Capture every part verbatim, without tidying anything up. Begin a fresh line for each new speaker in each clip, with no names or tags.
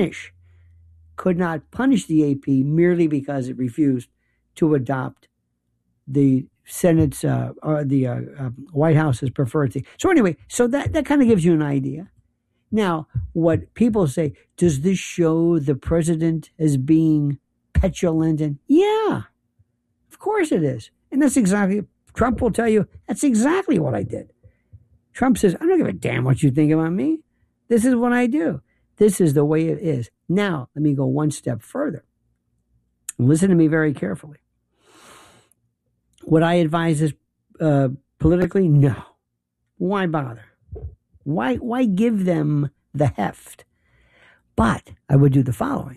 punish, could not punish the A P merely because it refused to adopt the Senate's uh, or the uh, uh, White House's preferred thing. So anyway, so that, that kind of gives you an idea. Now, what people say, does this show the president as being petulant? And yeah, of course it is. And that's exactly, Trump will tell you, that's exactly what I did. Trump says, I don't give a damn what you think about me. This is what I do. This is the way it is. Now, let me go one step further. Listen to me very carefully. Would I advise this uh, politically? No. Why bother? Why, why give them the heft? But I would do the following.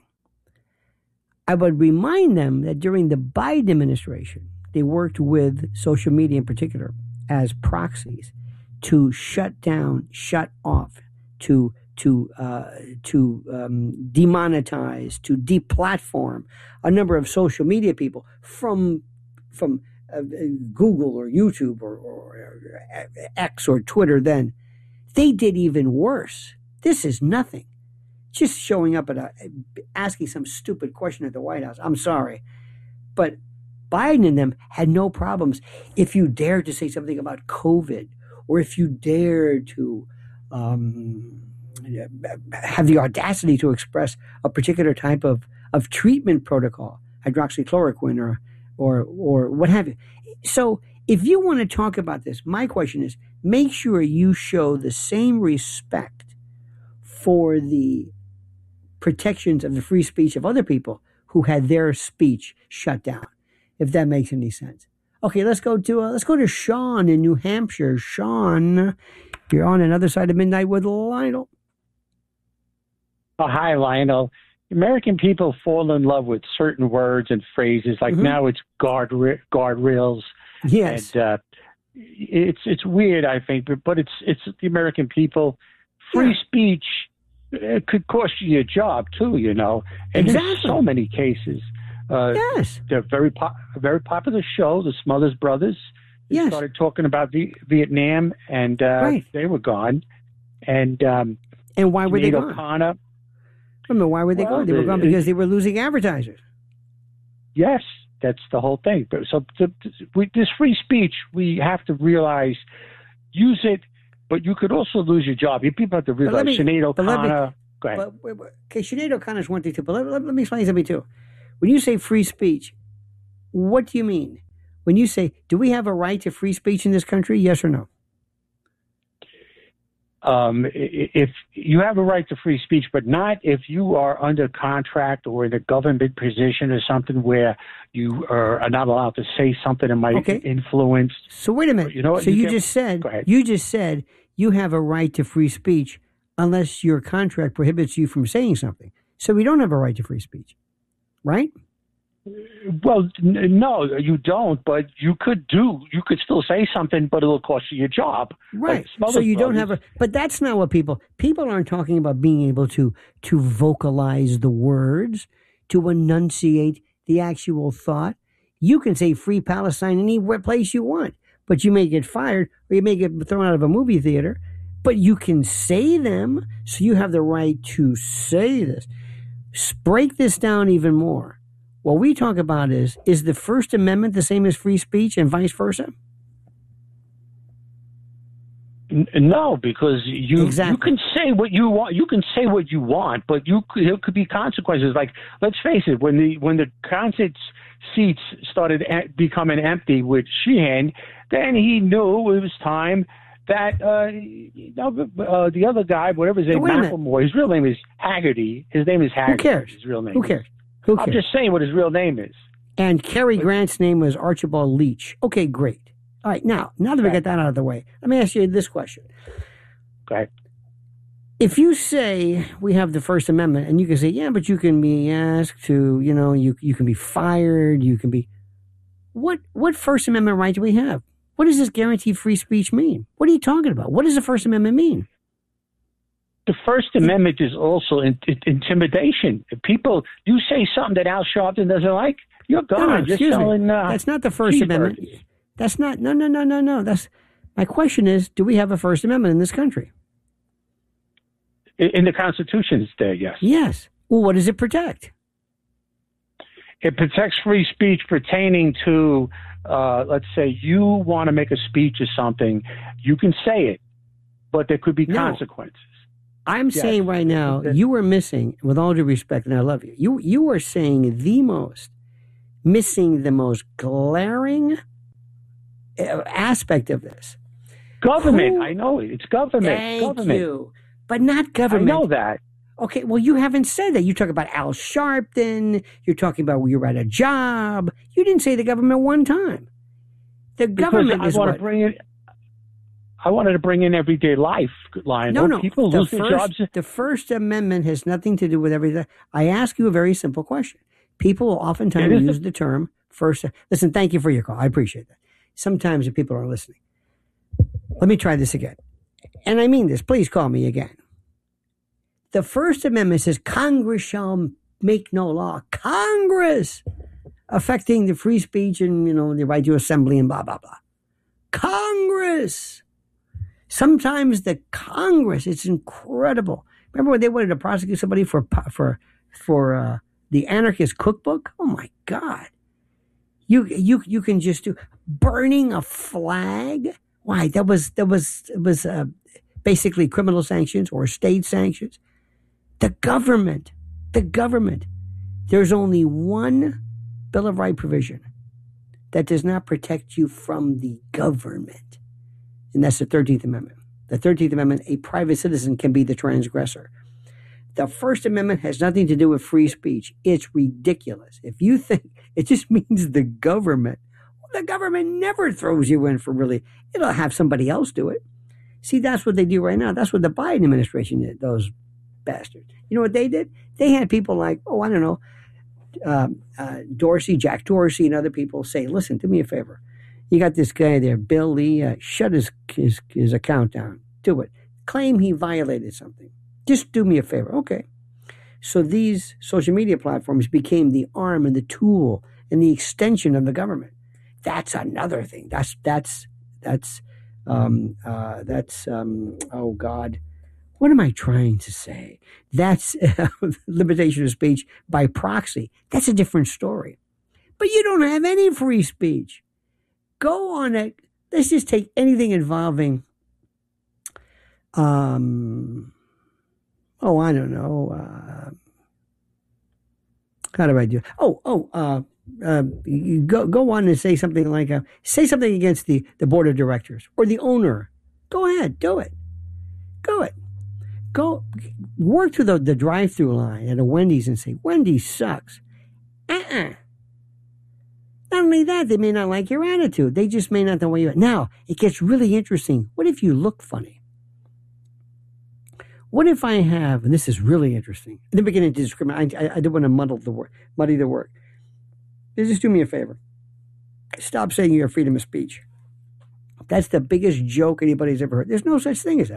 I would remind them that during the Biden administration, they worked with social media in particular as proxies to shut down, shut off, to to uh, to um, demonetize, to deplatform a number of social media people from from uh, Google or YouTube or, or, or X or Twitter. Then they did even worse. This is nothing. Just showing up at a, asking some stupid question at the White House. I'm sorry, but Biden and them had no problems. If you dared to say something about COVID, or if you dared to um, have the audacity to express a particular type of, of treatment protocol, hydroxychloroquine or, or, or what have you. So if you want to talk about this, my question is, make sure you show the same respect for the protections of the free speech of other people who had their speech shut down, if that makes any sense. Okay, let's go to uh, let's go to Sean in New Hampshire. Sean, you're on another side of midnight with Lionel.
Oh, hi, Lionel. American people fall in love with certain words and phrases. Like mm-hmm. now, it's guard guardrails.
Yes,
and uh, it's it's weird, I think, but but it's it's the American people. Free yeah. speech. It could cost you your job too, you know. And
exactly.
There's so many cases. Uh,
yes,
they're very po- a very popular show. The Smothers Brothers. They
yes.
started talking about v- Vietnam, and uh,
right.
they were gone. And um,
and why were
Sinead
they gone?
O'Connor.
I mean, why were they
well,
gone? They were gone because they were losing advertisers.
Yes, that's the whole thing. But so to, to, we, this free speech, we have to realize, use it. But you could also lose your job. You people have to realize me, Sinead O'Connor.
Me,
go ahead.
But, wait, wait, okay, Sinead O'Connor is one thing too. But let, let, let me explain something too. When you say free speech, what do you mean? When you say, do we have a right to free speech in this country? Yes or no?
Um, if you have a right to free speech, but not if you are under contract or in a government position or something where you are not allowed to say something that might okay. influence.
So wait a minute.
You know what?
So you,
you
can, just said
go
you just said you have a right to free speech unless your contract prohibits you from saying something. So we don't have a right to free speech, right?
Well, n- no, you don't. But you could do. You could still say something, but it'll cost you your job.
Right. Like so you brothers. don't have a. But that's not what people. People aren't talking about being able to to vocalize the words, to enunciate the actual thought. You can say "Free Palestine" any place you want, but you may get fired or you may get thrown out of a movie theater. But you can say them, so you have the right to say this. Break this down even more. What we talk about is, is the First Amendment the same as free speech and vice versa?
N- no, because you
exactly.
you can say what you want. You can say what you want, but you could, it could be consequences. Like, let's face it, when the when the concert seats started a- becoming empty with Sheehan, then he knew it was time that uh, you know, uh, the other guy, whatever his name, Macklemore, his real name is Haggerty. His name is Haggerty.
Who cares?
His real name.
Who cares? Who cares?
I'm just saying what his real name is.
And Cary Grant's name was Archibald Leach. Okay, great. All right, now, now that we got that out of the way, let me ask you this question.
Okay.
If you say we have the First Amendment, and you can say, yeah, but you can be asked to, you know, you you can be fired, you can be... What what First Amendment right do we have? What does this guaranteed free speech mean? What are you talking about? What does the First Amendment mean?
The First Amendment is also in, in, intimidation. If people, you say something that Al Sharpton doesn't like, you're gone.
No, no,
you're selling, uh,
That's not the First Amendment. That's not, no, no, no, no, no. That's, my question is, do we have a First Amendment in this country?
In, in the Constitution, it's there, yes.
Yes. Well, what does it protect?
It protects free speech pertaining to, uh, let's say, you want to make a speech or something. You can say it, but there could be
No.
consequences.
I'm
Yes.
saying right now, you are missing, with all due respect, and I love you, you, you are saying the most, missing the most glaring uh, aspect of this.
Government,
Who-
I know it. It's government.
Thank
government.
you. But not
I
government.
know that.
Okay, well, you haven't said that. You talk about Al Sharpton. You're talking about when you're at a job. You didn't say the government one time. The government
because
is
I want
what?
to bring in. I wanted to bring in everyday life, Lionel.
No, no.
People
the
lose their
first,
jobs.
the First Amendment has nothing to do with everything. I ask you a very simple question. People will oftentimes
It is-
use the term first. Listen, thank you for your call. I appreciate that. Sometimes if people are listening. Let me try this again. And I mean this. Please call me again. The First Amendment says Congress shall make no law. Congress affecting the free speech and, you know, the right to assembly and blah, blah, blah. Congress. Sometimes the Congress, it's incredible. Remember when they wanted to prosecute somebody for for for uh, the anarchist cookbook? Oh my God! You you you can just do burning a flag. Why? That was that was it was uh, basically criminal sanctions or state sanctions. The government, the government. There's only one Bill of Rights provision that does not protect you from the government. And that's the thirteenth Amendment. The thirteenth Amendment, a private citizen can be the transgressor. The First Amendment has nothing to do with free speech. It's ridiculous. If you think it just means the government, well, the government never throws you in for really, it'll have somebody else do it. See, that's what they do right now. That's what the Biden administration did, those bastards. You know what they did? They had people like, oh, I don't know, um, uh, Dorsey, Jack Dorsey, and other people say, listen, do me a favor. You got this guy there, Bill Lee, uh, shut his, his his account down. Do it. Claim he violated something. Just do me a favor. Okay. So these social media platforms became the arm and the tool and the extension of the government. That's another thing. That's, that's, that's, um, uh, that's, um, oh God, what am I trying to say? That's uh, limitation of speech by proxy. That's a different story. But you don't have any free speech. Go on it. Let's just take anything involving, um, oh, I don't know. Uh, how do I do? Oh, oh, uh, uh, you go go on and say something like, uh, say something against the, the board of directors or the owner. Go ahead, do it. Go it. Go work to the, the drive-through line at a Wendy's and say, Wendy's sucks. Uh-uh. Not only that, they may not like your attitude. They just may not the way you are. Now, it gets really interesting. What if you look funny? What if I have, and this is really interesting, in the beginning to discriminate, I, I, I don't want to muddle the word, muddy the word. Just do me a favor. Stop saying you have freedom of speech. That's the biggest joke anybody's ever heard. There's no such thing as that.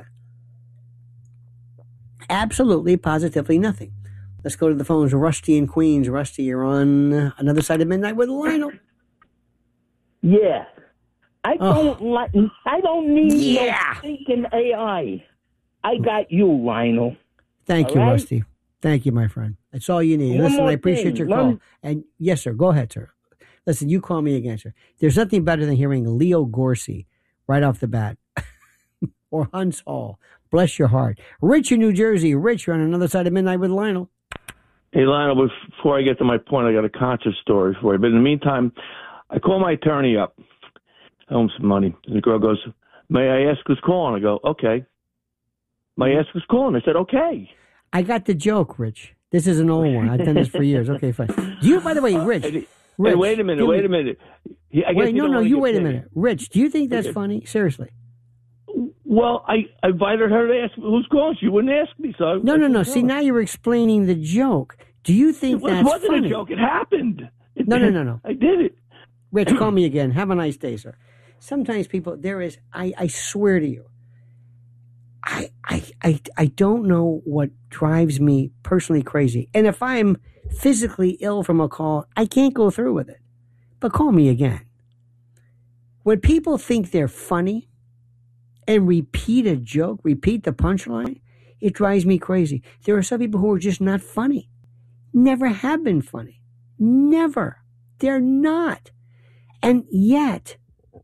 Absolutely, positively nothing. Let's go to the phones. Rusty in Queens. Rusty, you're on another side of midnight with Lionel.
Yeah. I don't
Oh.
like. I don't need
Yeah.
no thinking A I. I got you, Lionel.
Thank
All
you,
right?
Rusty. Thank you, my friend. That's all you need.
One
Listen,
more
I appreciate
thing.
your call.
One-
And yes, sir. Go ahead, sir. Listen, you call me again, sir. There's nothing better than hearing Leo Gorsey right off the bat. Or Hunts Hall. Bless your heart. Rich in New Jersey. Rich, you're on another side of midnight with Lionel.
Hey, Lionel, before I get to my point, I got a concert story for you. But in the meantime, I call my attorney up. I owe him some money. And the girl goes, may I ask who's calling? I go, okay. May I ask who's calling? I said, okay.
I got the joke, Rich. This is an old one. I've done this for years. Okay, fine. Do you, by the way, Rich.
Hey,
Rich
hey, wait a minute,
give
wait
me-
a minute. He- I guess
Wait, no,
don't
no,
wanna
you
get
wait a
paid.
minute. Rich, do you think that's
Okay.
funny? Seriously.
Well, I, I invited her to ask who's calling. She wouldn't ask me, so I,
No,
I
no, no.
couldn't
See,
tell her.
now you're explaining the joke. Do you think
It was-
that's
wasn't
funny?
a joke. It happened. It
No, no,
did.
no, no.
I did it.
Rich, call me again. Have a nice day, sir. Sometimes people, there is, I, I swear to you, I, I, I, I don't know what drives me personally crazy. And if I'm physically ill from a call, I can't go through with it. But call me again. When people think they're funny and repeat a joke, repeat the punchline, it drives me crazy. There are some people who are just not funny. never have been funny. Never. They're not. And yet,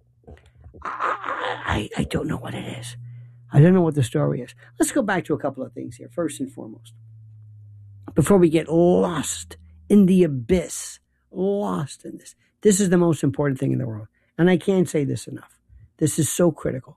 I, I, I don't know what it is. I don't know what the story is. Let's go back to a couple of things here, first and foremost. Before we get lost in the abyss, lost in this. This is the most important thing in the world. And I can't say this enough. This is so critical.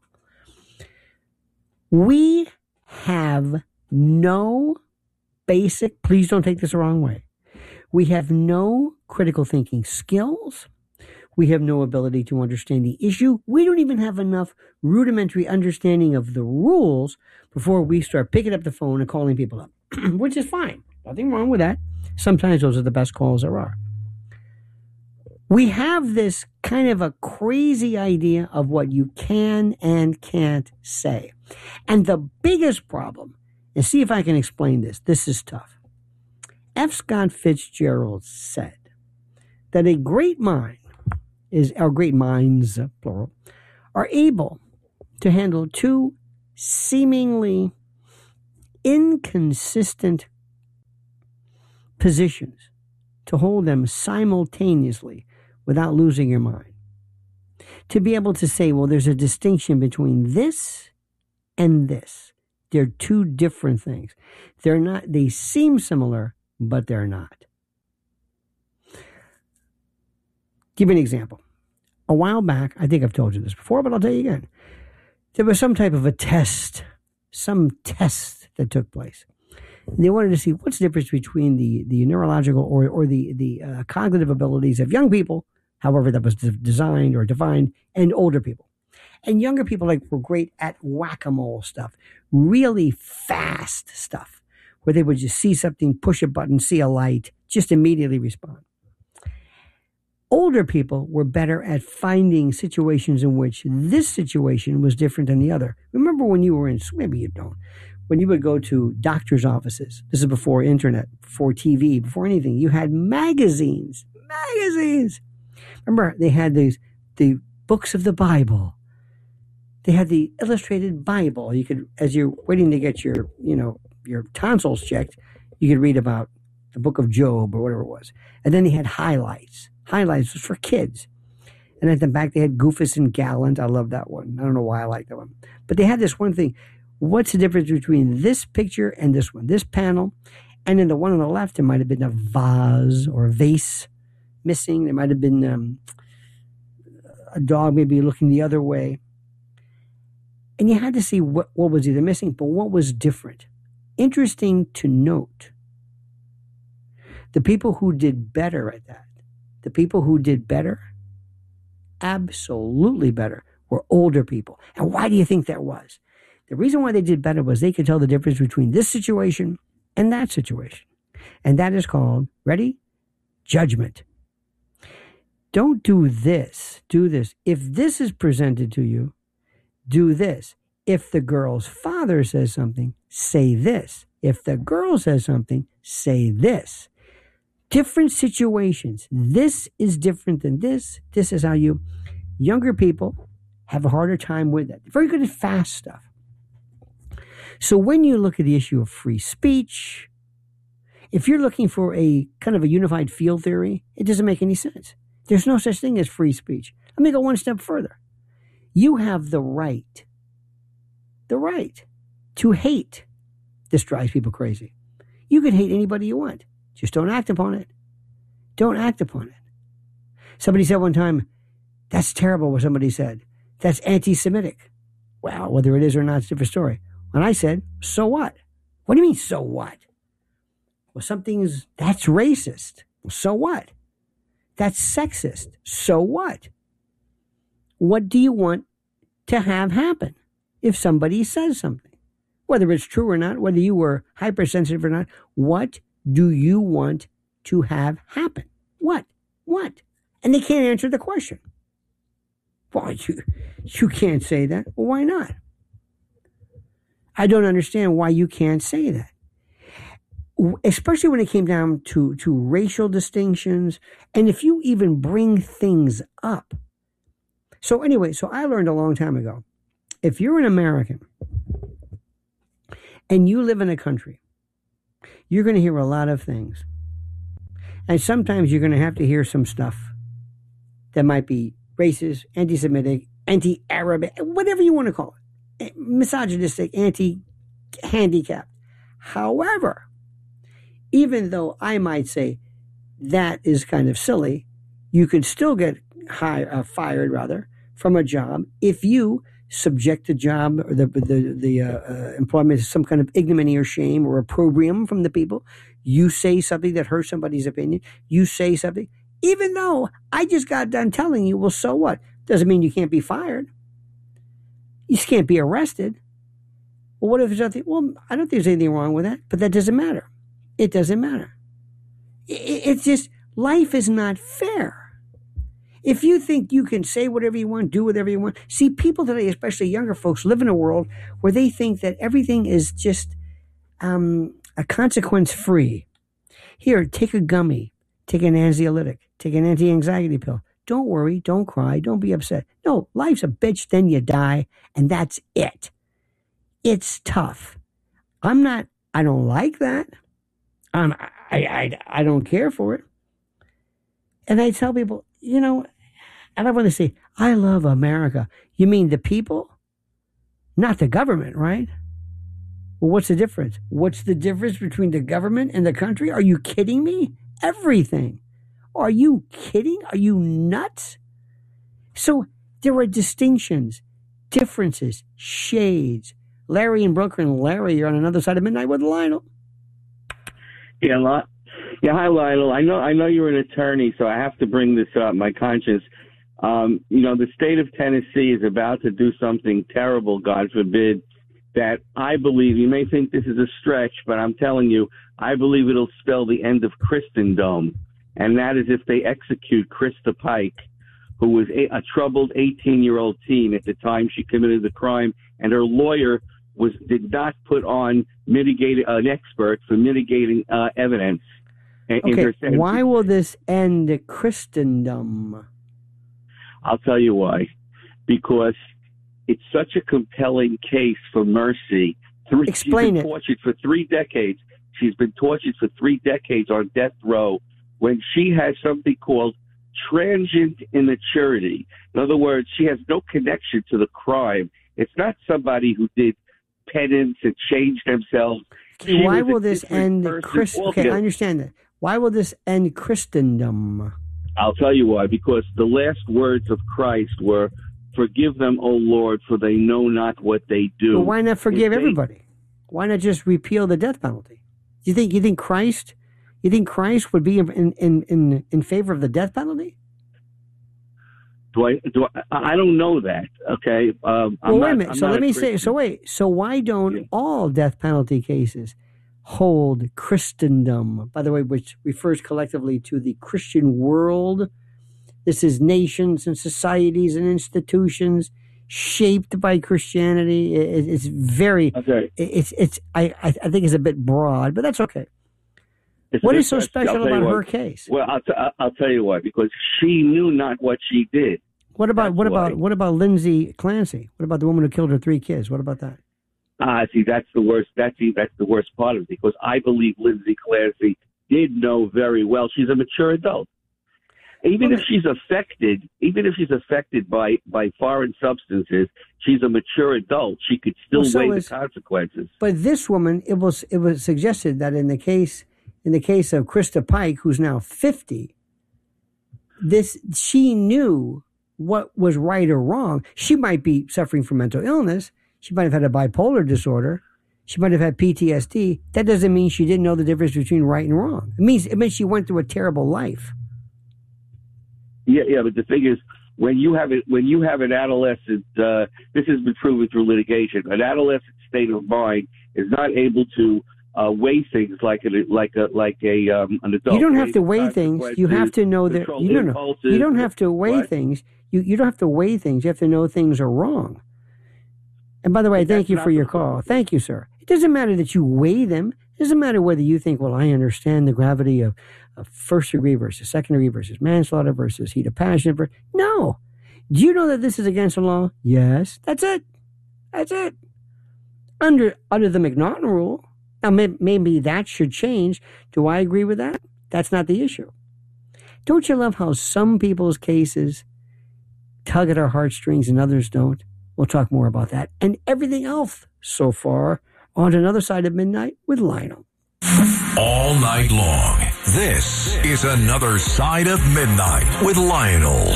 We have no basic, please don't take this the wrong way. We have no critical thinking skills. We have no ability to understand the issue. We don't even have enough rudimentary understanding of the rules before we start picking up the phone and calling people up, which is fine. Nothing wrong with that. Sometimes those are the best calls there are. We have this kind of a crazy idea of what you can and can't say. And the biggest problem, and see if I can explain this, this is tough. F. Scott Fitzgerald said that a great mind is, or great minds, plural, are able to handle two seemingly inconsistent positions, to hold them simultaneously without losing your mind. To be able to say, well, there's a distinction between this and this. They're two different things. They're not, they seem similar, but they're not. Give you an example. A while back, I think I've told you this before, but I'll tell you again. There was some type of a test, some test that took place. They wanted to see what's the difference between the, the neurological or, or the, the uh, cognitive abilities of young people, however that was designed or defined, and older people. And younger people like were great at whack-a-mole stuff, really fast stuff, where they would just see something, push a button, see a light, just immediately respond. Older people were better at finding situations in which this situation was different than the other. Remember when you were in, maybe you don't, when you would go to doctor's offices, this is before internet, before T V, before anything, you had magazines, magazines. Remember, they had these, the books of the Bible. They had the illustrated Bible. You could, as you're waiting to get your, you know, your tonsils checked, you could read about the book of Job or whatever it was. And then they had highlights. Highlights was for kids. And at the back, they had Goofus and Gallant. I love that one. I don't know why I like that one. But they had this one thing. What's the difference between this picture and this one? This panel. And in the one on the left, there might have been a vase or a vase missing. There might have been um, a dog maybe looking the other way. And you had to see what, what was either missing, but what was different. Interesting to note, the people who did better at that, the people who did better, absolutely better, were older people. And why do you think that was? The reason why they did better was they could tell the difference between this situation and that situation. And that is called, ready? Judgment. Don't do this. Do this. If this is presented to you, do this. If the girl's father says something, say this. If the girl says something, say this. Different situations. This is different than this. This is how you... Younger people have a harder time with that. They're very good at fast stuff. So when you look at the issue of free speech, if you're looking for a kind of a unified field theory, it doesn't make any sense. There's no such thing as free speech. Let me go one step further. You have the right, the right to hate. This drives people crazy. You can hate anybody you want. Just don't act upon it. Don't act upon it. Somebody said one time, that's terrible what somebody said. That's anti-Semitic. Well, whether it is or not, it's a different story. And I said, so what? What do you mean, so what? Well, something's, that's racist. Well, so what? That's sexist. So what? What do you want to have happen if somebody says something? Whether it's true or not, whether you were hypersensitive or not, what do you want to have happen? What? What? And they can't answer the question. Well, you, you can't say that. Well, why not? I don't understand why you can't say that. Especially when it came down to, to racial distinctions. And if you even bring things up. So anyway, so I learned a long time ago, if you're an American and you live in a country, you're going to hear a lot of things And sometimes you're going to have to hear some stuff that might be racist, anti-Semitic, anti-Arab, whatever you want to call it, misogynistic, anti-handicapped. However, even though I might say that is kind of silly, you could still get hired, uh, fired rather from a job if you subject the job or the the, the uh, uh, employment to some kind of ignominy or shame or opprobrium from the people. You say something that hurts somebody's opinion. You say something, even though I just got done telling you, well, so what? Doesn't mean you can't be fired. You just can't be arrested. Well, what if there's nothing? Well, I don't think there's anything wrong with that, but that doesn't matter. It doesn't matter. It's just, life is not fair. If you think you can say whatever you want, do whatever you want. See, people today, especially younger folks, live in a world where they think that everything is just um, a consequence-free. Here, take a gummy, take an anxiolytic, take an anti-anxiety pill. Don't worry, don't cry, don't be upset. No, life's a bitch, then you die, and that's it. It's tough. I'm not, I don't like that. Um, I, I, I don't care for it. And I tell people, you know, and I want to say, I love America. You mean the people? Not the government, right? Well, what's the difference? What's the difference between the government and the country? Are you kidding me? Everything. Are you kidding? Are you nuts? So there are distinctions, differences, shades. Larry in Brooklyn. Larry, you're on another side of midnight with Lionel.
Yeah, lot. Yeah, hi, Lionel. I know I know you're an attorney, so I have to bring this up. My conscience. Um, you know, the state of Tennessee is about to do something terrible, God forbid, that I believe, you may think this is a stretch, but I'm telling you, I believe it'll spell the end of Christendom. And that is if they execute Krista Pike, who was a, a troubled eighteen-year-old teen at the time she committed the crime, and her lawyer was did not put on mitigating an expert for mitigating uh, evidence. In,
okay,
in her sentence.
Why will this end Christendom?
I'll tell you why. Because it's such a compelling case for mercy. Three,
Explain
she's been
it.
tortured for three decades. She's been tortured for three decades on death row when she has something called transient immaturity. In other words, she has no connection to the crime. It's not somebody who did penance and changed themselves.
Okay, why will this end Christ? Okay, I understand that. Why will this end Christendom?
I'll tell you why. Because the last words of Christ were, "Forgive them, O Lord, for they know not what they do."
Well, why not forgive
they,
everybody? Why not just repeal the death penalty? You think you think Christ? You think Christ would be in in in, in favor of the death penalty?
Do I? Do I? I don't know that. Okay. Um,
well,
I'm
wait
not,
a minute.
I'm
So
not
let me
Christian.
say. So wait. So why don't
Yeah.
all death penalty cases hold Christendom? By the way, which refers collectively to the Christian world. This is nations and societies and institutions shaped by Christianity. It, it's very.
Okay.
It's it's. I I think it's a bit broad, but that's okay.
It's
What
a
is so
bit- I'll
special
tell you
about
what.
her case?
Well, I'll, t- I'll tell you why. Because she knew not what she did.
What about
That's
what
why.
about what about Lindsay Clancy? What about the woman who killed her three kids? What about that?
Ah, see, that's the worst. That's the, that's the worst part of it. Because I believe Lindsay Clancy did know very well. She's a mature adult. Even if she's affected, even if she's affected by, by foreign substances, she's a mature adult. She could still
Well, so
weigh
is-
the consequences.
But this woman, it was it was suggested that in the case in the case of Krista Pike, who's now fifty, this she knew what was right or wrong. She might be suffering from mental illness. She might have had a bipolar disorder. She might have had P T S D. That doesn't mean she didn't know the difference between right and wrong. It means it means she went through a terrible life.
Yeah, yeah, but the thing is, when you have it, when you have an adolescent, uh, this has been proven through litigation. An adolescent state of mind is not able to uh, weigh things like a like a like a um, an adult.
You don't have to
the
weigh things. You have to know that
control
you don't know.
impulses.
You don't have to weigh
What?
things. You you don't have to weigh things. You have to know things are wrong. And by the way,
But
thank
that's
you
not
for
the
your
problem.
call. Thank you, sir. It doesn't matter that you weigh them. It doesn't matter whether you think, well, I understand the gravity of, of first degree versus second degree versus manslaughter versus heat of passion. ver- No. Do you know that this is against the law? Yes. That's it. That's it. Under under the McNaughton rule. Now, may, maybe that should change. Do I agree with that? That's not the issue. Don't you love how some people's cases tug at our heartstrings and others don't? We'll talk more about that and everything else so far on Another Side of Midnight with Lionel.
All night long, this is Another Side of Midnight with Lionel.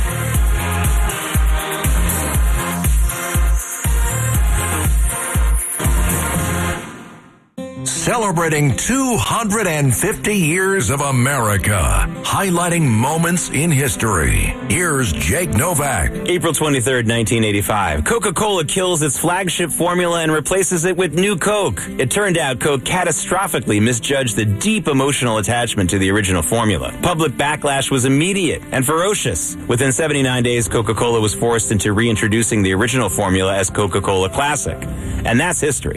Celebrating two hundred fifty years of America, highlighting moments in history. Here's Jake Novak.
April twenty-third, nineteen eighty-five. Coca-Cola kills its flagship formula and replaces it with New Coke. It turned out Coke catastrophically misjudged the deep emotional attachment to the original formula. Public backlash was immediate and ferocious. Within seventy-nine days, Coca-Cola was forced into reintroducing the original formula as Coca-Cola Classic. And that's history.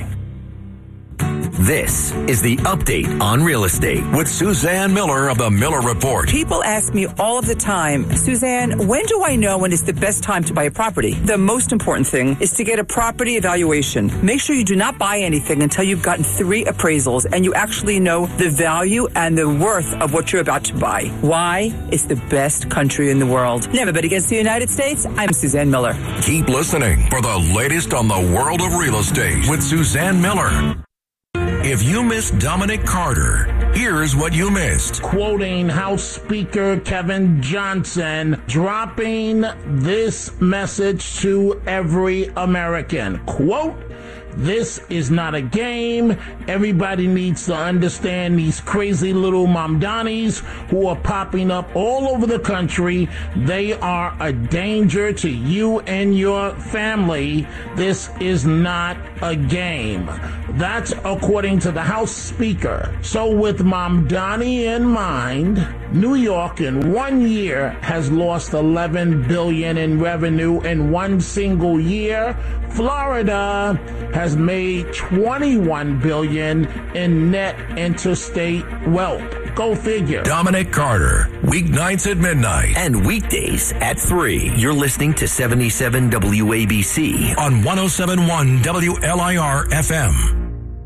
This is the Update on Real Estate with Suzanne Miller of the Miller Report.
People ask me all of the time, Suzanne, when do I know when it's the best time to buy a property? The most important thing is to get a property evaluation. Make sure you do not buy anything until you've gotten three appraisals and you actually know the value and the worth of what you're about to buy. Why? It's the best country in the world. Never bet against the United States. I'm Suzanne Miller.
Keep listening for the latest on the world of real estate with Suzanne Miller. If you missed Dominic Carter, here's what you missed.
Quoting House Speaker Kevin Johnson, dropping this message to every American. Quote, this is not a game. Everybody needs to understand these crazy little Mamdanis who are popping up all over the country. They are a danger to you and your family. This is not a game. That's according to the House Speaker. So with Mamdani in mind, New York in one year has lost eleven billion dollars in revenue in one single year. Florida has made twenty-one billion dollars in net interstate wealth. Go figure.
Dominic Carter, weeknights at midnight
and weekdays at three. You're listening to seventy-seven W A B C
on one oh seven point one W L I R F M.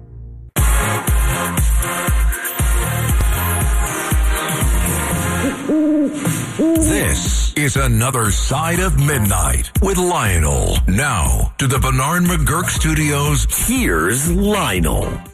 This is Another Side of Midnight with Lionel. Now to the Bernard McGurk Studios.
Here's Lionel.